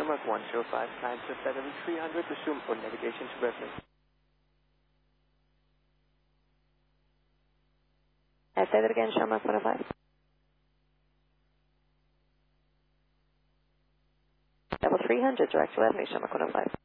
Shamrock 105, 927 300, resume for navigation to reference. I say that again, Shamrock 105. Level 300, direct to Avenue, Shamrock 105.